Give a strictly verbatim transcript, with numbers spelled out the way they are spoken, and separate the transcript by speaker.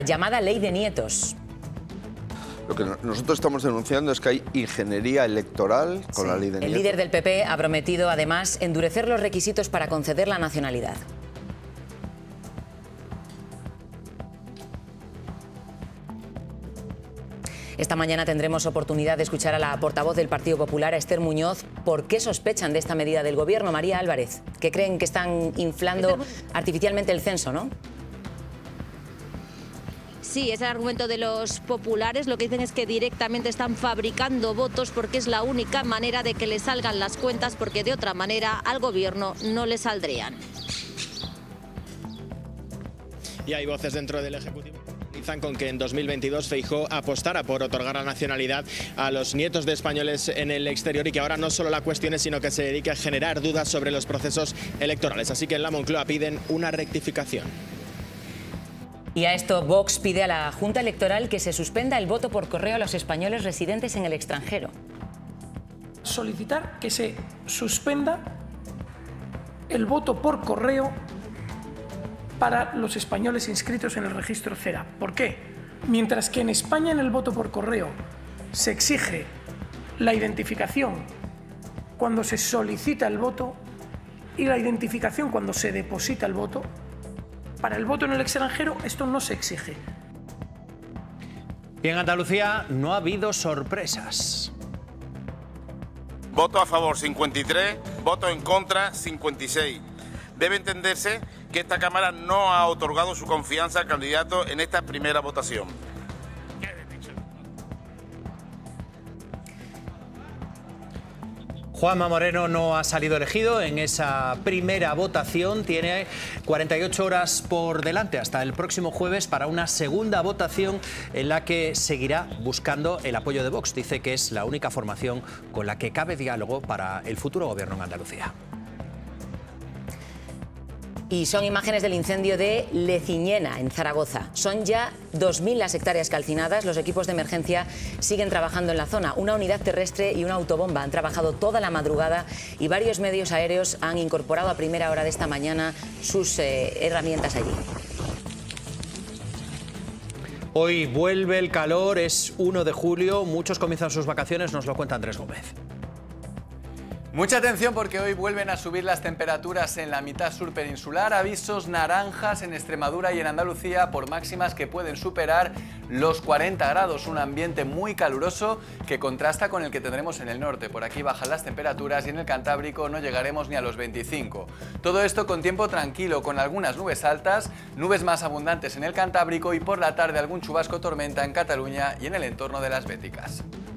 Speaker 1: Llamada ley de nietos.
Speaker 2: Lo que nosotros estamos denunciando es que hay ingeniería electoral con sí. la ley de nietos.
Speaker 1: El líder del P P ha prometido, además, endurecer los requisitos para conceder la nacionalidad. Esta mañana tendremos oportunidad de escuchar a la portavoz del Partido Popular, a Esther Muñoz, por qué sospechan de esta medida del Gobierno. María Álvarez, que creen que están inflando artificialmente el censo, ¿no?
Speaker 3: Sí, es el argumento de los populares. Lo que dicen es que directamente están fabricando votos porque es la única manera de que les salgan las cuentas, porque de otra manera al Gobierno no le saldrían.
Speaker 4: Y hay voces dentro del Ejecutivo con que en dos mil veintidós Feijóo apostara por otorgar la nacionalidad a los nietos de españoles en el exterior y que ahora no solo la cuestione, sino que se dedique a generar dudas sobre los procesos electorales. Así que en la Moncloa piden una rectificación.
Speaker 1: Y a esto Vox pide a la Junta Electoral que se suspenda el voto por correo a los españoles residentes en el extranjero.
Speaker 5: Solicitar que se suspenda el voto por correo para los españoles inscritos en el registro CERA. ¿Por qué? Mientras que en España en el voto por correo se exige la identificación cuando se solicita el voto y la identificación cuando se deposita el voto, para el voto en el extranjero esto no se exige.
Speaker 6: Y en Andalucía no ha habido sorpresas.
Speaker 7: Voto a favor cincuenta y tres, voto en contra cincuenta y seis. Debe entenderse que esta Cámara no ha otorgado su confianza al candidato en esta primera votación.
Speaker 6: Juanma Moreno no ha salido elegido en esa primera votación. Tiene cuarenta y ocho horas por delante hasta el próximo jueves para una segunda votación en la que seguirá buscando el apoyo de Vox. Dice que es la única formación con la que cabe diálogo para el futuro gobierno en Andalucía.
Speaker 1: Y son imágenes del incendio de Leciñena, en Zaragoza. Son ya dos mil las hectáreas calcinadas. Los equipos de emergencia siguen trabajando en la zona. Una unidad terrestre y una autobomba han trabajado toda la madrugada y varios medios aéreos han incorporado a primera hora de esta mañana sus eh, herramientas allí.
Speaker 6: Hoy vuelve el calor, es uno de julio. Muchos comienzan sus vacaciones, nos lo cuenta Andrés Gómez.
Speaker 8: Mucha atención porque hoy vuelven a subir las temperaturas en la mitad sur peninsular. Avisos naranjas en Extremadura y en Andalucía por máximas que pueden superar los cuarenta grados. Un ambiente muy caluroso que contrasta con el que tendremos en el norte. Por aquí bajan las temperaturas y en el Cantábrico no llegaremos ni a los veinticinco. Todo esto con tiempo tranquilo, con algunas nubes altas, nubes más abundantes en el Cantábrico y por la tarde algún chubasco tormenta en Cataluña y en el entorno de las Béticas.